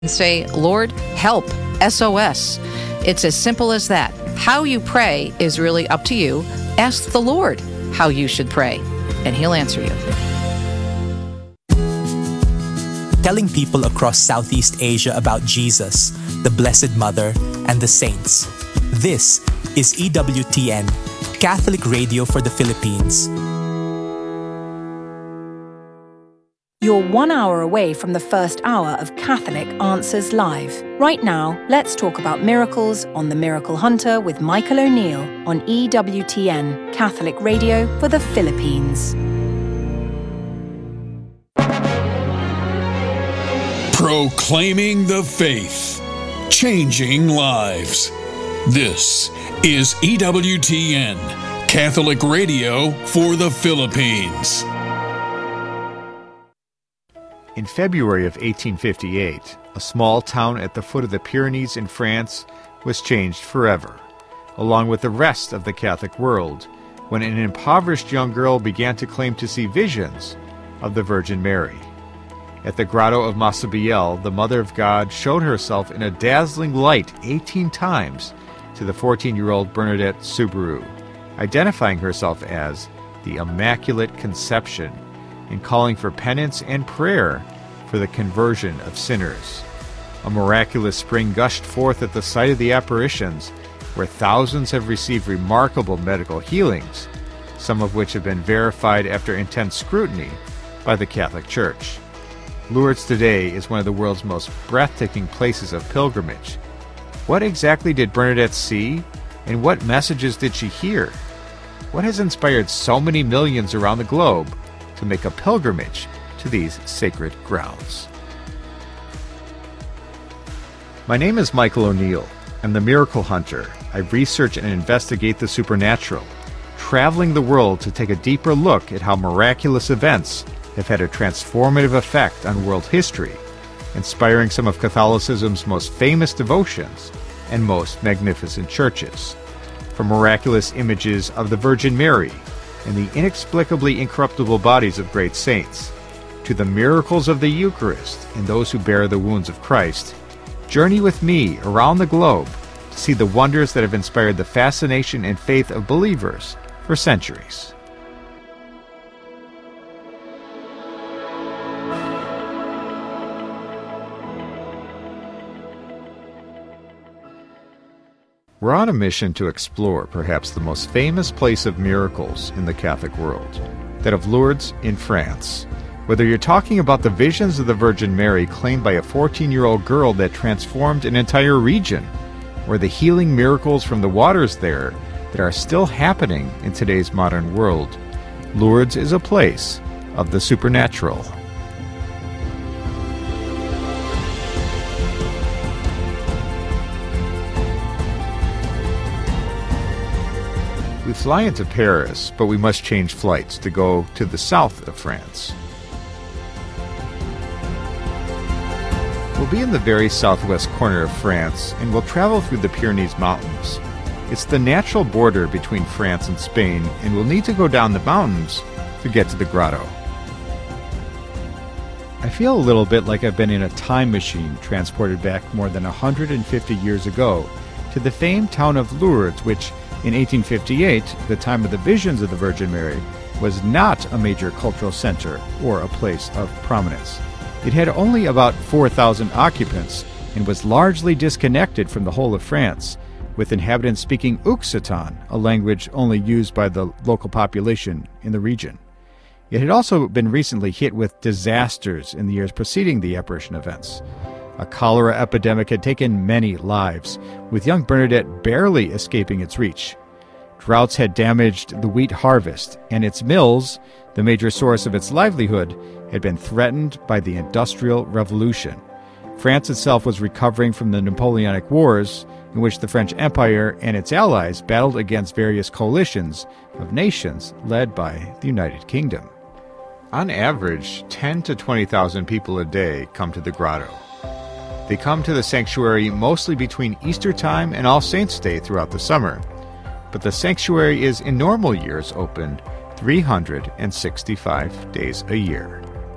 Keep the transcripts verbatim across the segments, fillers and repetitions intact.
and say, Lord, help, S O S. It's as simple as that. How you pray is really up to you. Ask the Lord how you should pray, and He'll answer you. Telling people across Southeast Asia about Jesus, the Blessed Mother, and the saints. This is E W T N, Catholic Radio for the Philippines. You're one hour away from the first hour of Catholic Answers Live. Right now, let's talk about miracles on The Miracle Hunter with Michael O'Neill on E W T N, Catholic Radio for the Philippines. Proclaiming the faith, changing lives. This is E W T N, Catholic Radio for the Philippines. In February of eighteen fifty-eight, a small town at the foot of the Pyrenees in France was changed forever, along with the rest of the Catholic world, when an impoverished young girl began to claim to see visions of the Virgin Mary. At the grotto of Massabielle, the Mother of God showed herself in a dazzling light eighteen times to the fourteen-year-old Bernadette Soubirous, identifying herself as the Immaculate Conception, and calling for penance and prayer for the conversion of sinners. A miraculous spring gushed forth at the sight of the apparitions, where thousands have received remarkable medical healings, some of which have been verified after intense scrutiny by the Catholic Church. Lourdes today is one of the world's most breathtaking places of pilgrimage. What exactly did Bernadette see, and what messages did she hear? What has inspired so many millions around the globe to make a pilgrimage to these sacred grounds? My name is Michael O'Neill. I'm the Miracle Hunter. I research and investigate the supernatural, traveling the world to take a deeper look at how miraculous events have had a transformative effect on world history, inspiring some of Catholicism's most famous devotions and most magnificent churches. From miraculous images of the Virgin Mary and the inexplicably incorruptible bodies of great saints, to the miracles of the Eucharist and those who bear the wounds of Christ, journey with me around the globe to see the wonders that have inspired the fascination and faith of believers for centuries. We're on a mission to explore perhaps the most famous place of miracles in the Catholic world, that of Lourdes in France. Whether you're talking about the visions of the Virgin Mary claimed by a fourteen-year-old girl that transformed an entire region, or the healing miracles from the waters there that are still happening in today's modern world, Lourdes is a place of the supernatural. We fly into Paris, but we must change flights to go to the south of France. We'll be in the very southwest corner of France, and we'll travel through the Pyrenees Mountains. It's the natural border between France and Spain, and we'll need to go down the mountains to get to the grotto. I feel a little bit like I've been in a time machine transported back more than one hundred fifty years ago to the famed town of Lourdes, which in eighteen fifty-eight, the time of the visions of the Virgin Mary, was not a major cultural center or a place of prominence. It had only about four thousand occupants and was largely disconnected from the whole of France, with inhabitants speaking Occitan, a language only used by the local population in the region. It had also been recently hit with disasters in the years preceding the apparition events. A cholera epidemic had taken many lives, with young Bernadette barely escaping its reach. Droughts had damaged the wheat harvest, and its mills, the major source of its livelihood, had been threatened by the Industrial Revolution. France itself was recovering from the Napoleonic Wars, in which the French Empire and its allies battled against various coalitions of nations led by the United Kingdom. On average, ten to twenty thousand people a day come to the grotto. They come to the sanctuary mostly between Easter time and All Saints' Day throughout the summer, but the sanctuary is in normal years open three hundred sixty-five days a year.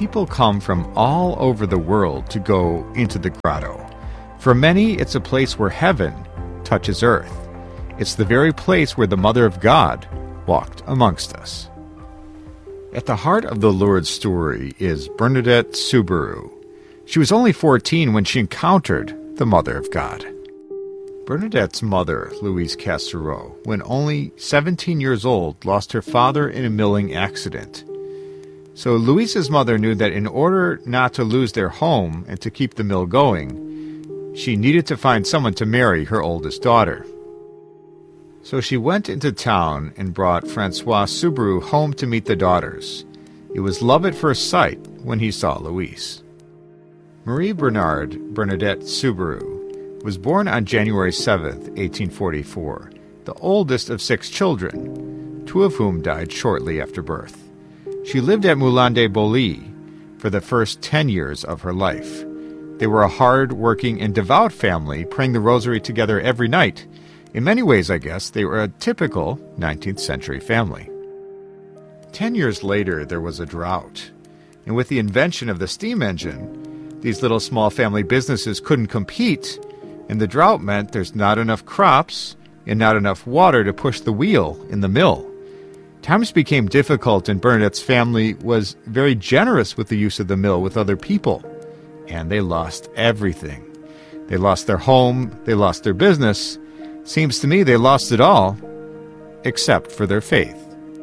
People come from all over the world to go into the grotto. For many, it's a place where heaven touches earth. It's the very place where the Mother of God walked amongst us. At the heart of the Lourdes story is Bernadette Soubirous. She was only fourteen when she encountered the Mother of God. Bernadette's mother, Louise Cassereau, when only seventeen years old, lost her father in a milling accident. So Louise's mother knew that in order not to lose their home and to keep the mill going, she needed to find someone to marry her oldest daughter. So she went into town and brought Francois Soubirous home to meet the daughters. It was love at first sight when he saw Louise. Marie Bernard Bernadette Soubirous was born on January seventh, eighteen forty-four, the oldest of six children, two of whom died shortly after birth. She lived at Moulin de Boilly for the first ten years of her life. They were a hard-working and devout family, praying the rosary together every night. In many ways, I guess, they were a typical nineteenth century family. Ten years later, there was a drought. And with the invention of the steam engine, these little small family businesses couldn't compete, and the drought meant there's not enough crops and not enough water to push the wheel in the mill. Times became difficult, and Bernadette's family was very generous with the use of the mill with other people. And they lost everything. They lost their home, they lost their business. Seems to me they lost it all, except for their faith.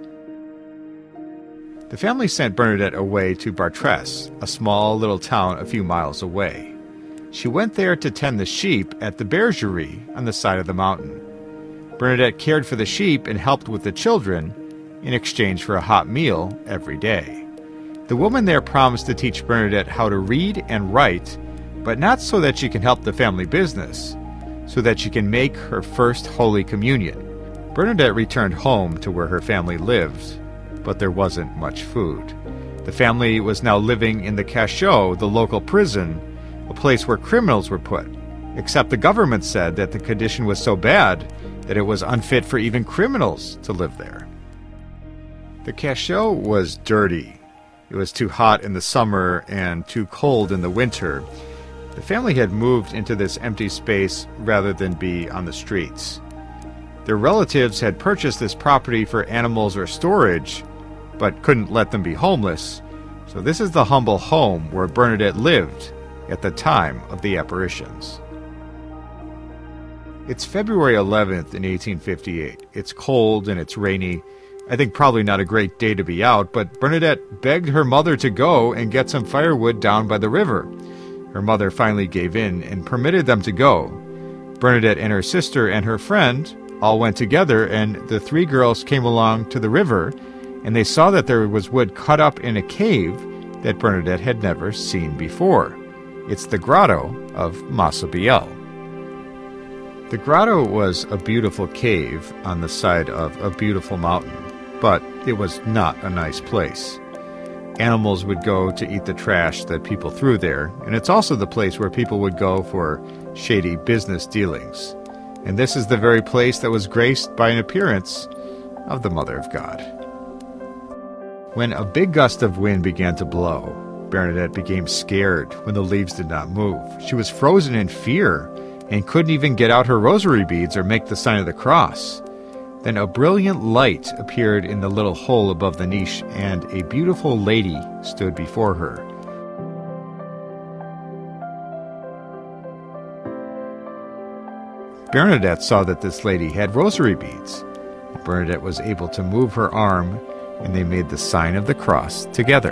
The family sent Bernadette away to Bartrès, a small little town a few miles away. She went there to tend the sheep at the bergerie on the side of the mountain. Bernadette cared for the sheep and helped with the children in exchange for a hot meal every day. The woman there promised to teach Bernadette how to read and write, but not so that she can help the family business, so that she can make her first Holy Communion. Bernadette returned home to where her family lived, but there wasn't much food. The family was now living in the Cachot, the local prison, a place where criminals were put, except the government said that the condition was so bad that it was unfit for even criminals to live there. The Cachot was dirty. It was too hot in the summer and too cold in the winter. The family had moved into this empty space rather than be on the streets. Their relatives had purchased this property for animals or storage, but couldn't let them be homeless, so this is the humble home where Bernadette lived at the time of the apparitions. It's February eleventh in eighteen fifty-eight. It's cold and it's rainy. I think probably not a great day to be out, but Bernadette begged her mother to go and get some firewood down by the river. Her mother finally gave in and permitted them to go. Bernadette and her sister and her friend all went together, and the three girls came along to the river, and they saw that there was wood cut up in a cave that Bernadette had never seen before. It's the Grotto of Massabielle. The grotto was a beautiful cave on the side of a beautiful mountain, but it was not a nice place. Animals would go to eat the trash that people threw there, and it's also the place where people would go for shady business dealings. And this is the very place that was graced by an appearance of the Mother of God. When a big gust of wind began to blow, Bernadette became scared when the leaves did not move. She was frozen in fear and couldn't even get out her rosary beads or make the sign of the cross. Then a brilliant light appeared in the little hole above the niche, and a beautiful lady stood before her. Bernadette saw that this lady had rosary beads. Bernadette was able to move her arm, and they made the sign of the cross together.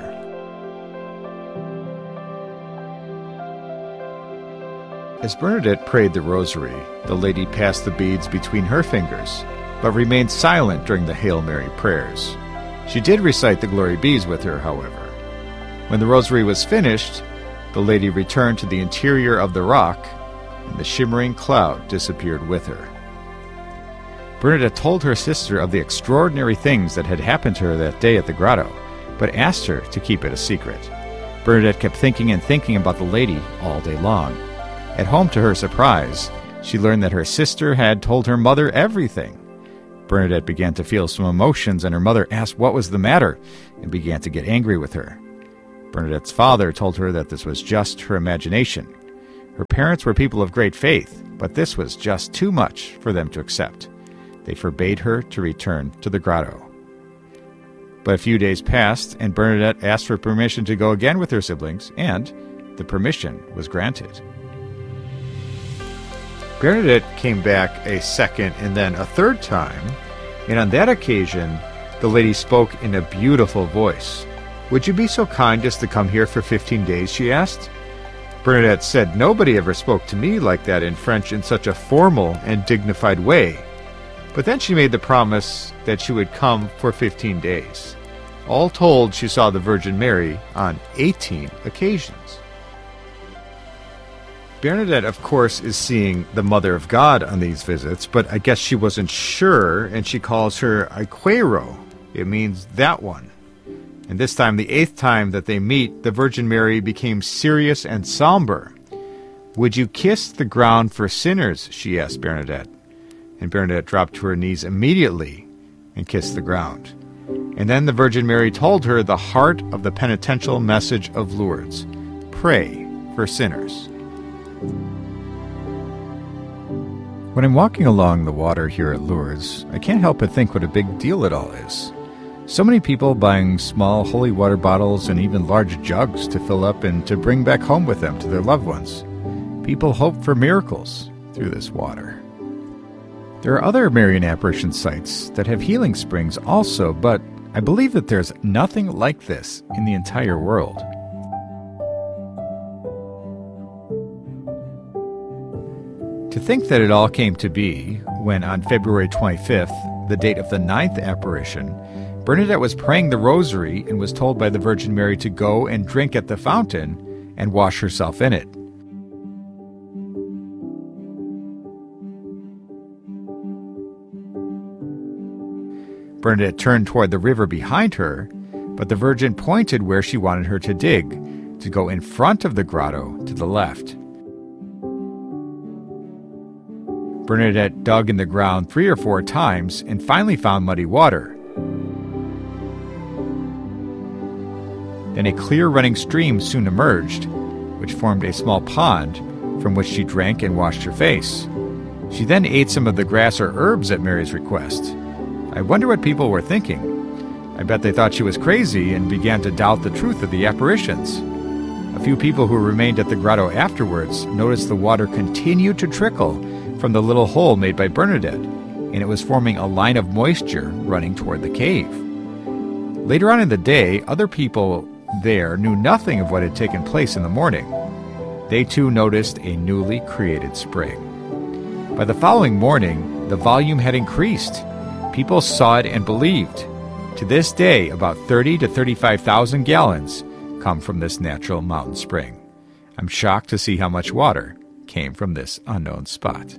As Bernadette prayed the rosary, the lady passed the beads between her fingers, but remained silent during the Hail Mary prayers. She did recite the Glory Bees with her, however. When the rosary was finished, the lady returned to the interior of the rock, and the shimmering cloud disappeared with her. Bernadette told her sister of the extraordinary things that had happened to her that day at the grotto, but asked her to keep it a secret. Bernadette kept thinking and thinking about the lady all day long. At home, to her surprise, she learned that her sister had told her mother everything. Bernadette began to feel some emotions, and her mother asked what was the matter and began to get angry with her. Bernadette's father told her that this was just her imagination. Her parents were people of great faith, but this was just too much for them to accept. They forbade her to return to the grotto. But a few days passed, and Bernadette asked for permission to go again with her siblings, and the permission was granted. Bernadette came back a second and then a third time, and on that occasion, the lady spoke in a beautiful voice. "Would you be so kind as to come here for fifteen days?" she asked. Bernadette said nobody ever spoke to me like that in French in such a formal and dignified way. But then she made the promise that she would come for fifteen days. All told, she saw the Virgin Mary on eighteen occasions. Bernadette, of course, is seeing the Mother of God on these visits, but I guess she wasn't sure, and she calls her Aquero. It means that one. And this time, the eighth time that they meet, the Virgin Mary became serious and somber. "Would you kiss the ground for sinners?" she asked Bernadette. And Bernadette dropped to her knees immediately and kissed the ground. And then the Virgin Mary told her the heart of the penitential message of Lourdes: pray for sinners. When I'm walking along the water here at Lourdes, I can't help but think what a big deal it all is. So many people buying small holy water bottles and even large jugs to fill up and to bring back home with them to their loved ones. People hope for miracles through this water. There are other Marian apparition sites that have healing springs also, but I believe that there's nothing like this in the entire world. To think that it all came to be when on February twenty-fifth, the date of the ninth apparition, Bernadette was praying the rosary and was told by the Virgin Mary to go and drink at the fountain and wash herself in it. Bernadette turned toward the river behind her, but the Virgin pointed where she wanted her to dig, to go in front of the grotto to the left. Bernadette dug in the ground three or four times and finally found muddy water. Then a clear running stream soon emerged, which formed a small pond from which she drank and washed her face. She then ate some of the grass or herbs at Mary's request. I wonder what people were thinking. I bet they thought she was crazy and began to doubt the truth of the apparitions. A few people who remained at the grotto afterwards noticed the water continued to trickle from the little hole made by Bernadette, and it was forming a line of moisture running toward the cave. Later on in the day, other people there knew nothing of what had taken place in the morning. They too noticed a newly created spring. By the following morning, the volume had increased. People saw it and believed. To this day, about thirty to thirty-five thousand gallons come from this natural mountain spring. I'm shocked to see how much water came from this unknown spot.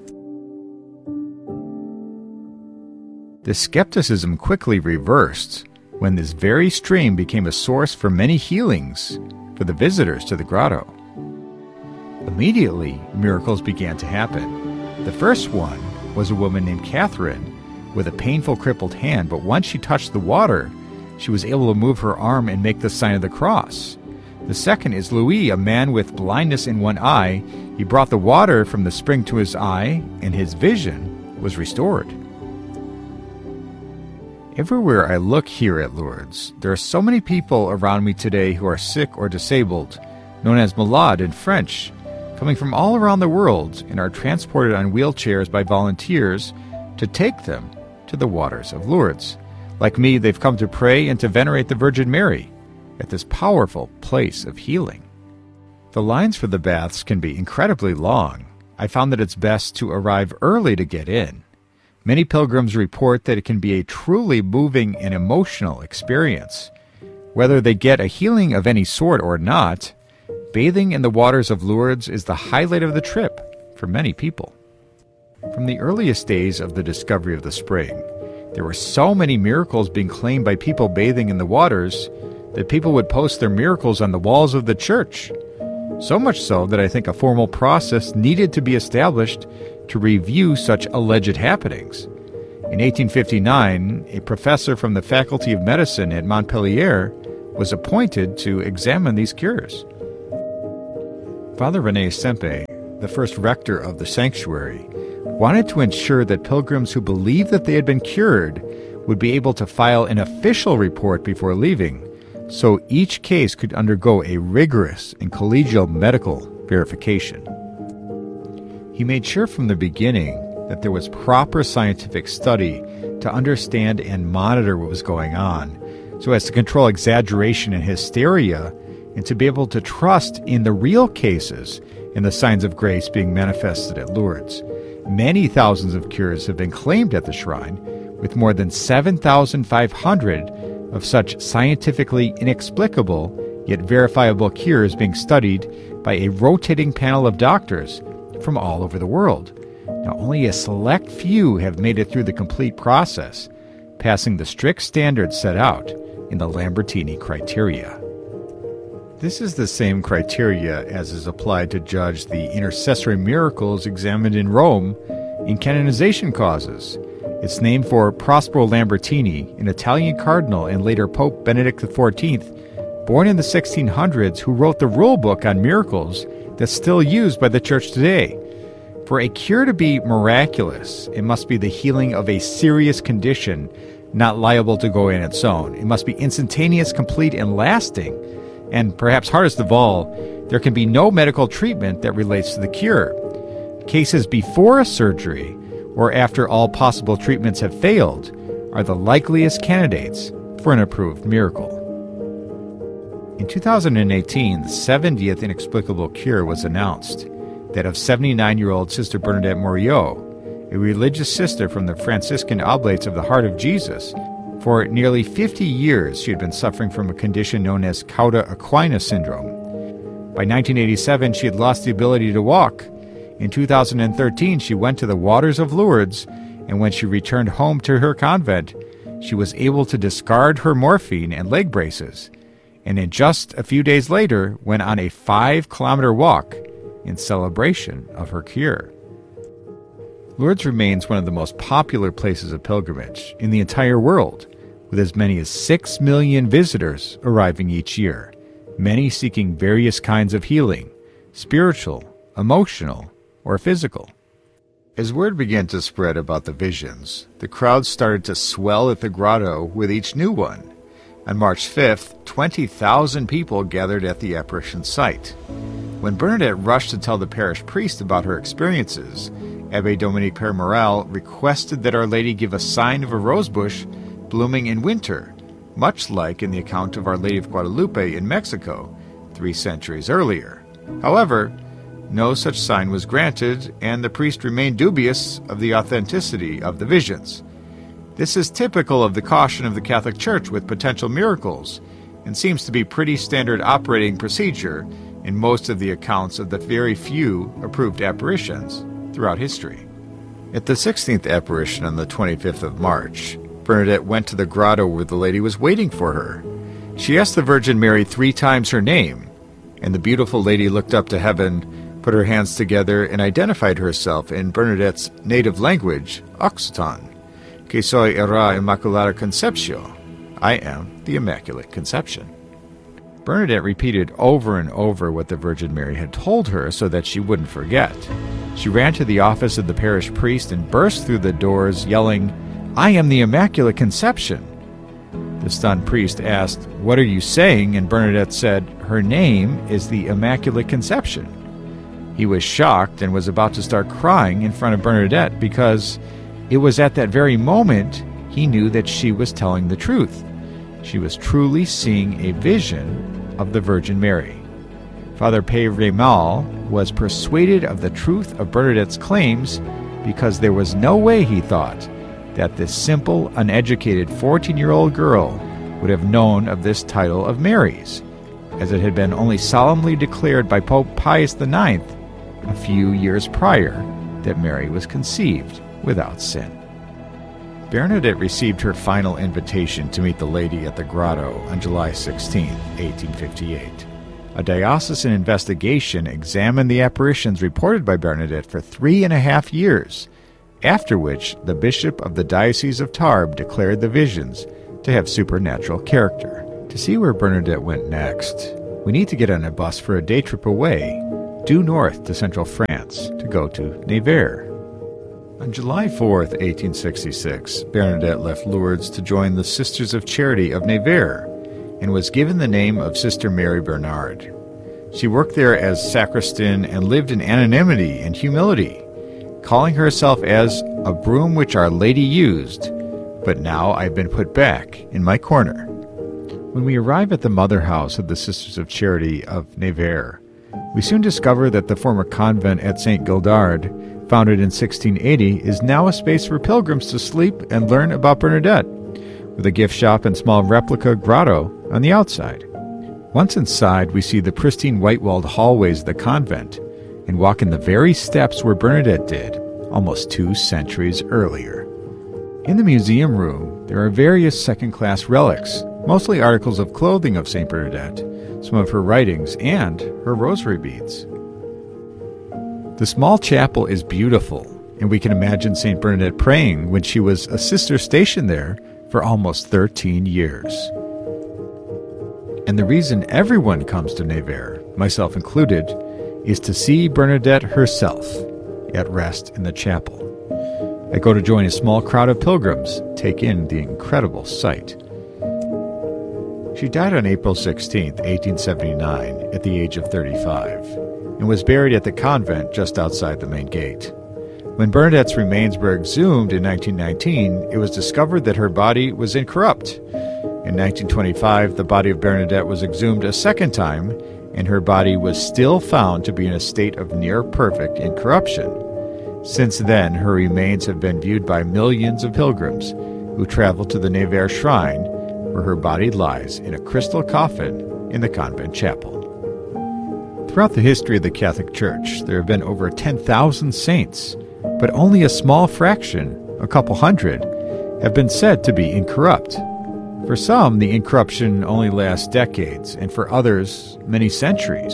The skepticism quickly reversed when this very stream became a source for many healings for the visitors to the grotto. Immediately, miracles began to happen. The first one was a woman named Catherine with a painful crippled hand, but once she touched the water, she was able to move her arm and make the sign of the cross. The second is Louis, a man with blindness in one eye. He brought the water from the spring to his eye, and his vision was restored. Everywhere I look here at Lourdes, there are so many people around me today who are sick or disabled, known as malades in French, coming from all around the world and are transported on wheelchairs by volunteers to take them to the waters of Lourdes. Like me, they've come to pray and to venerate the Virgin Mary at this powerful place of healing. The lines for the baths can be incredibly long. I found that it's best to arrive early to get in. Many pilgrims report that it can be a truly moving and emotional experience. Whether they get a healing of any sort or not, bathing in the waters of Lourdes is the highlight of the trip for many people. From the earliest days of the discovery of the spring, there were so many miracles being claimed by people bathing in the waters that people would post their miracles on the walls of the church. So much so that I think a formal process needed to be established to review such alleged happenings. In eighteen fifty-nine, a professor from the Faculty of Medicine at Montpellier was appointed to examine these cures. Father René Sempe, the first rector of the sanctuary, wanted to ensure that pilgrims who believed that they had been cured would be able to file an official report before leaving, so each case could undergo a rigorous and collegial medical verification. He made sure from the beginning that there was proper scientific study to understand and monitor what was going on, so as to control exaggeration and hysteria, and to be able to trust in the real cases and the signs of grace being manifested at Lourdes. Many thousands of cures have been claimed at the shrine, with more than seven thousand five hundred of such scientifically inexplicable yet verifiable cures being studied by a rotating panel of doctors from all over the world. Now, only a select few have made it through the complete process, passing the strict standards set out in the Lambertini criteria. This is the same criteria as is applied to judge the intercessory miracles examined in Rome in canonization causes. It's named for Prospero Lambertini, an Italian cardinal and later Pope Benedict the fourteenth, born in the sixteen hundreds, who wrote the rule book on miracles that's still used by the Church today. For a cure to be miraculous, it must be the healing of a serious condition, not liable to go in its own. It must be instantaneous, complete, and lasting. And perhaps hardest of all, there can be no medical treatment that relates to the cure. Cases before a surgery or after all possible treatments have failed are the likeliest candidates for an approved miracle. In two thousand eighteen, the seventieth inexplicable cure was announced, that of seventy-nine-year-old Sister Bernadette Morillo, a religious sister from the Franciscan Oblates of the Heart of Jesus. For nearly fifty years, she had been suffering from a condition known as Cauda equina syndrome. By nineteen eighty-seven, she had lost the ability to walk. In two thousand thirteen, she went to the waters of Lourdes, and when she returned home to her convent, she was able to discard her morphine and leg braces, and in just a few days later went on a five-kilometer walk in celebration of her cure. Lourdes remains one of the most popular places of pilgrimage in the entire world, with as many as six million visitors arriving each year, many seeking various kinds of healing, spiritual, emotional, or physical. As word began to spread about the visions, the crowd started to swell at the grotto with each new one. On March fifth, twenty thousand people gathered at the apparition site. When Bernadette rushed to tell the parish priest about her experiences, Abbé Dominique Père Moral requested that Our Lady give a sign of a rosebush blooming in winter, much like in the account of Our Lady of Guadalupe in Mexico, three centuries earlier. However, no such sign was granted, and the priest remained dubious of the authenticity of the visions. This is typical of the caution of the Catholic Church with potential miracles, and seems to be pretty standard operating procedure in most of the accounts of the very few approved apparitions throughout history. At the sixteenth apparition on the twenty-fifth of March, Bernadette went to the grotto where the lady was waiting for her. She asked the Virgin Mary three times her name, and the beautiful lady looked up to heaven, put her hands together, and identified herself in Bernadette's native language, Occitan. Que soy era Immaculada Concepción. I am the Immaculate Conception. Bernadette repeated over and over what the Virgin Mary had told her so that she wouldn't forget. She ran to the office of the parish priest and burst through the doors, yelling, "I am the Immaculate Conception." The stunned priest asked, "What are you saying?" And Bernadette said, "Her name is the Immaculate Conception." He was shocked and was about to start crying in front of Bernadette because it was at that very moment he knew that she was telling the truth. She was truly seeing a vision of the Virgin Mary. Father Père Rémal was persuaded of the truth of Bernadette's claims because there was no way, he thought, that this simple, uneducated fourteen-year-old girl would have known of this title of Mary's, as it had been only solemnly declared by Pope Pius the ninth a few years prior that Mary was conceived without sin. Bernadette received her final invitation to meet the lady at the grotto on July sixteenth, eighteen fifty-eight. A diocesan investigation examined the apparitions reported by Bernadette for three and a half years, after which the bishop of the Diocese of Tarbes declared the visions to have supernatural character. To see where Bernadette went next, we need to get on a bus for a day trip away, due north to central France, to go to Nevers. On July fourth, eighteen sixty-six, Bernadette left Lourdes to join the Sisters of Charity of Nevers and was given the name of Sister Mary Bernard. She worked there as sacristan and lived in anonymity and humility, calling herself as a broom which Our Lady used, but now I've been put back in my corner. When we arrive at the mother house of the Sisters of Charity of Nevers, we soon discover that the former convent at Saint Gildard, founded in sixteen eighty, is now a space for pilgrims to sleep and learn about Bernadette, with a gift shop and small replica grotto on the outside. Once inside, we see the pristine white-walled hallways of the convent and walk in the very steps where Bernadette did almost two centuries earlier. In the museum room, there are various second-class relics, mostly articles of clothing of Saint Bernadette, some of her writings, and her rosary beads. The small chapel is beautiful, and we can imagine Saint Bernadette praying when she was a sister stationed there for almost thirteen years. And the reason everyone comes to Nevers, myself included, is to see Bernadette herself at rest in the chapel. I go to join a small crowd of pilgrims, take in the incredible sight. She died on April sixteenth, eighteen seventy-nine, at the age of thirty-five, and was buried at the convent just outside the main gate. When Bernadette's remains were exhumed in nineteen nineteen, it was discovered that her body was incorrupt. In nineteen twenty-five, the body of Bernadette was exhumed a second time, and her body was still found to be in a state of near-perfect incorruption. Since then, her remains have been viewed by millions of pilgrims who travel to the Nevers shrine, where her body lies in a crystal coffin in the convent chapel. Throughout the history of the Catholic Church, there have been over ten thousand saints, but only a small fraction, a couple hundred, have been said to be incorrupt. For some, the incorruption only lasts decades, and for others, many centuries.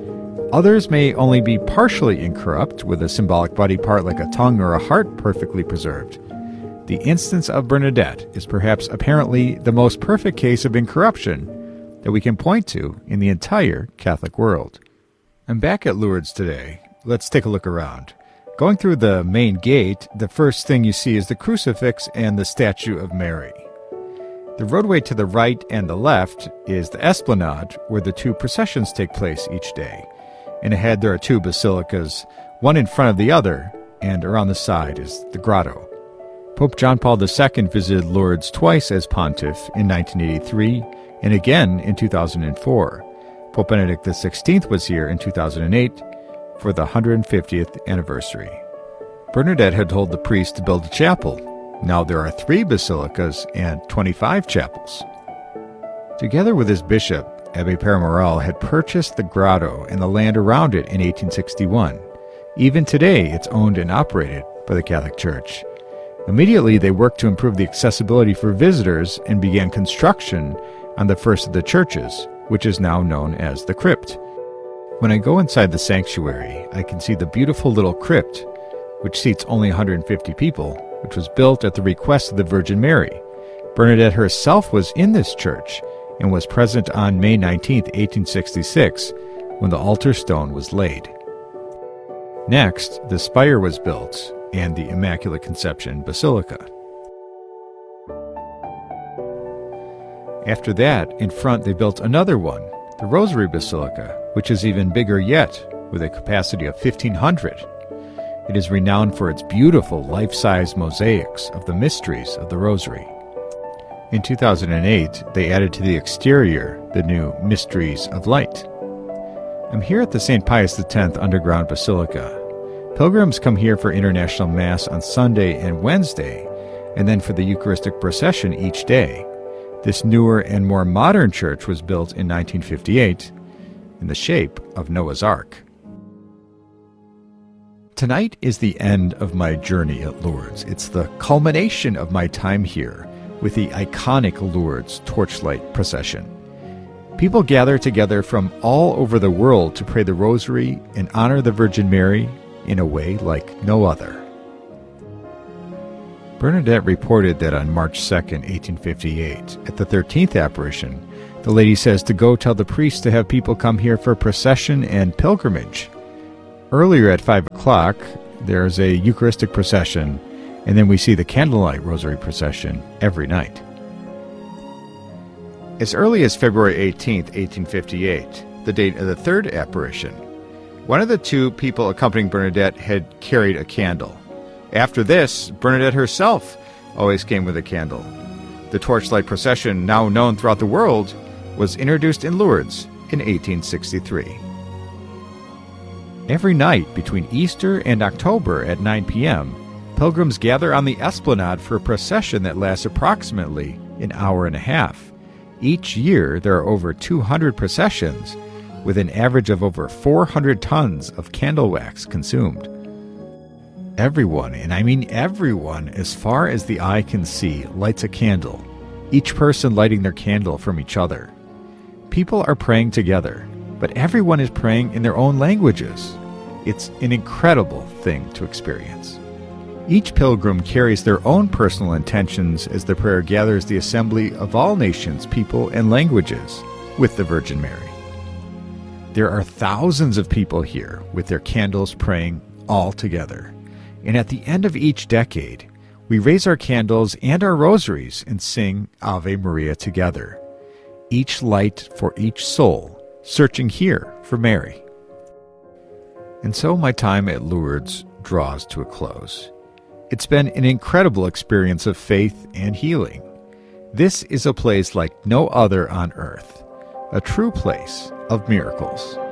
Others may only be partially incorrupt, with a symbolic body part like a tongue or a heart perfectly preserved. The instance of Bernadette is perhaps apparently the most perfect case of incorruption that we can point to in the entire Catholic world. I'm back at Lourdes today. Let's take a look around. Going through the main gate, the first thing you see is the crucifix and the statue of Mary. The roadway to the right and the left is the esplanade, where the two processions take place each day. And ahead there are two basilicas, one in front of the other, and around the side is the grotto. Pope John Paul the Second visited Lourdes twice as pontiff, in nineteen eighty-three and again in two thousand four. Pope Benedict the Sixteenth was here in two thousand eight for the one hundred fiftieth anniversary. Bernadette had told the priest to build a chapel. Now there are three basilicas and twenty-five chapels. Together with his bishop, Abbé Père Morel had purchased the grotto and the land around it in eighteen sixty-one. Even today, it's owned and operated by the Catholic Church. Immediately, they worked to improve the accessibility for visitors and began construction on the first of the churches, which is now known as the crypt. When I go inside the sanctuary, I can see the beautiful little crypt, which seats only one hundred fifty people, which was built at the request of the Virgin Mary. Bernadette herself was in this church and was present on May nineteenth, eighteen sixty-six, when the altar stone was laid. Next, the spire was built, and the Immaculate Conception Basilica. After that, in front they built another one, the Rosary Basilica, which is even bigger yet, with a capacity of fifteen hundred. It is renowned for its beautiful life-size mosaics of the mysteries of the Rosary. In two thousand eight, they added to the exterior the new Mysteries of Light. I'm here at the Saint Pius the Tenth Underground Basilica. Pilgrims come here for International Mass on Sunday and Wednesday, and then for the Eucharistic procession each day. This newer and more modern church was built in nineteen fifty-eight in the shape of Noah's Ark. Tonight is the end of my journey at Lourdes. It's the culmination of my time here with the iconic Lourdes Torchlight Procession. People gather together from all over the world to pray the Rosary and honor the Virgin Mary in a way like no other. Bernadette reported that on March second, eighteen fifty-eight, at the thirteenth apparition, the The lady says to go tell the priest to have people come here for procession and pilgrimage. Earlier at five o'clock, there's a Eucharistic procession, and then we see the candlelight rosary procession every night. As early as February eighteenth, eighteen fifty-eight, the date of the third apparition, one of the two people accompanying Bernadette had carried a candle. After this, Bernadette herself always came with a candle. The torchlight procession, now known throughout the world, was introduced in Lourdes in eighteen sixty-three. Every night between Easter and October at nine p.m., pilgrims gather on the esplanade for a procession that lasts approximately an hour and a half. Each year, there are over two hundred processions, with an average of over four hundred tons of candle wax consumed. Everyone, and I mean everyone, as far as the eye can see, lights a candle, each person lighting their candle from each other. People are praying together, but everyone is praying in their own languages. It's an incredible thing to experience. Each pilgrim carries their own personal intentions as the prayer gathers the assembly of all nations, people, and languages with the Virgin Mary. There are thousands of people here with their candles praying all together. And at the end of each decade, we raise our candles and our rosaries and sing Ave Maria together. Each light for each soul, searching here for Mary. And so my time at Lourdes draws to a close. It's been an incredible experience of faith and healing. This is a place like no other on earth, a true place of miracles.